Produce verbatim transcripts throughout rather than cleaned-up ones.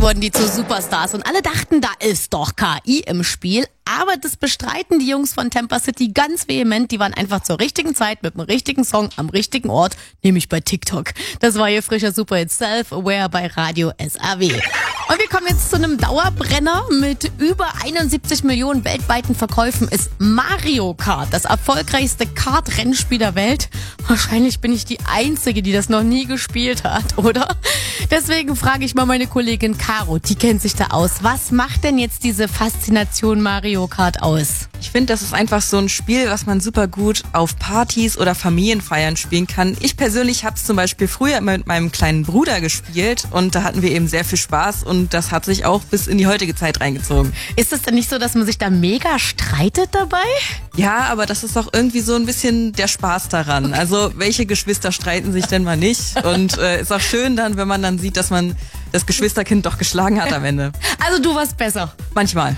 wurden die zu Superstars und alle dachten, da ist doch K I im Spiel. Aber das bestreiten die Jungs von Temper City ganz vehement. Die waren einfach zur richtigen Zeit mit dem richtigen Song am richtigen Ort, nämlich bei TikTok. Das war ihr frischer Superhit Self-Aware bei Radio S A W. Und wir kommen jetzt zu einem Dauerbrenner. Mit über einundsiebzig Millionen weltweiten Verkäufen ist Mario Kart das erfolgreichste Kart-Rennspiel der Welt. Wahrscheinlich bin ich die Einzige, die das noch nie gespielt hat, oder? Deswegen frage ich mal meine Kollegin Caro, die kennt sich da aus. Was macht denn jetzt diese Faszination Mario Kart aus? Ich finde, das ist einfach so ein Spiel, was man super gut auf Partys oder Familienfeiern spielen kann. Ich persönlich habe es zum Beispiel früher immer mit meinem kleinen Bruder gespielt und da hatten wir eben sehr viel Spaß und das hat sich auch bis in die heutige Zeit reingezogen. Ist es denn nicht so, dass man sich da mega streitet dabei? Ja, aber das ist auch irgendwie so ein bisschen der Spaß daran. Okay. Also welche Geschwister streiten sich denn mal nicht? Und äh, ist auch schön dann, wenn man dann sieht, dass man das Geschwisterkind doch geschlagen hat am Ende. Also du warst besser. Manchmal.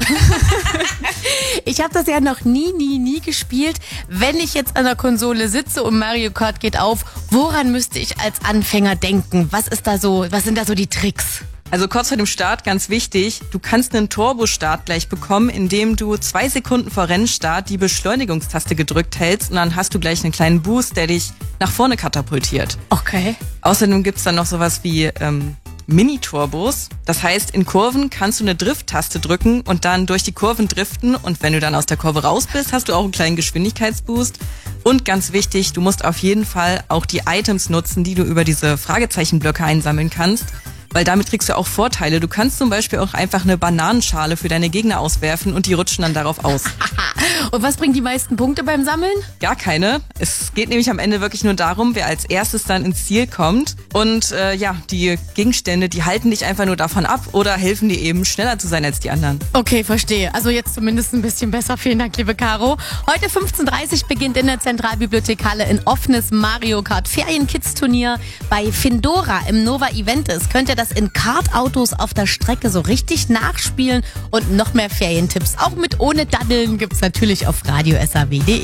Ich habe das ja noch nie, nie, nie gespielt. Wenn ich jetzt an der Konsole sitze und Mario Kart geht auf, woran müsste ich als Anfänger denken? Was ist da so, was sind da so die Tricks? Also kurz vor dem Start, ganz wichtig, du kannst einen Turbo-Start gleich bekommen, indem du zwei Sekunden vor Rennstart die Beschleunigungstaste gedrückt hältst und dann hast du gleich einen kleinen Boost, der dich nach vorne katapultiert. Okay. Außerdem gibt's dann noch sowas wie ähm, Mini-Turbos. Das heißt, in Kurven kannst du eine Drift-Taste drücken und dann durch die Kurven driften und wenn du dann aus der Kurve raus bist, hast du auch einen kleinen Geschwindigkeitsboost. Und ganz wichtig, du musst auf jeden Fall auch die Items nutzen, die du über diese Fragezeichenblöcke einsammeln kannst. Weil damit kriegst du auch Vorteile. Du kannst zum Beispiel auch einfach eine Bananenschale für deine Gegner auswerfen und die rutschen dann darauf aus. Und was bringt die meisten Punkte beim Sammeln? Gar keine. Es geht nämlich am Ende wirklich nur darum, wer als erstes dann ins Ziel kommt. Und äh, ja, die Gegenstände, die halten dich einfach nur davon ab oder helfen dir eben schneller zu sein als die anderen. Okay, verstehe. Also jetzt zumindest ein bisschen besser. Vielen Dank, liebe Caro. Heute fünfzehn Uhr dreißig beginnt in der Zentralbibliothek Halle ein offenes Mario Kart Ferien-Kids-Turnier bei Findora im Nova Eventis. Könnt ihr das in Kartautos auf der Strecke so richtig nachspielen und noch mehr Ferientipps, auch mit ohne Daddeln, gibt's natürlich auf radio s a w punkt de.